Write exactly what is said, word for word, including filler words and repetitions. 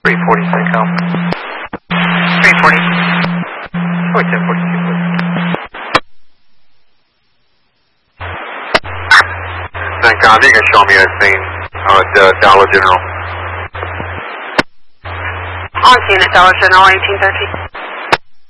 three forty, Syncom. three forty. Oh, ten forty-two, please. Syncom, you can show me a scene at uh, Dollar General. On scene at Dollar General, eighteen thirteen.